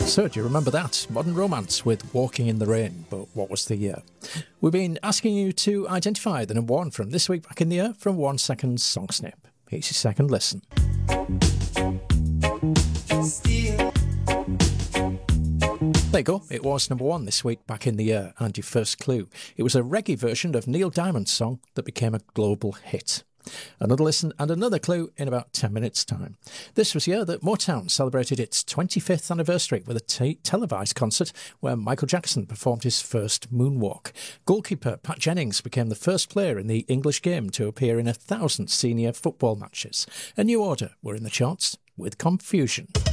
So, do you remember that? Modern Romance with Walking in the Rain, but what was the year? We've been asking you to identify the number one from this week back in the year from 1 second song snip. Here's your second listen. There you go, it was number one this week back in the year, and your first clue. It was a reggae version of Neil Diamond's song that became a global hit. Another listen and another clue in about 10 minutes' time. This was the year that Motown celebrated its 25th anniversary with a televised concert where Michael Jackson performed his first moonwalk. Goalkeeper Pat Jennings became the first player in the English game to appear in 1,000 senior football matches. A New Order were in the charts with Confusion.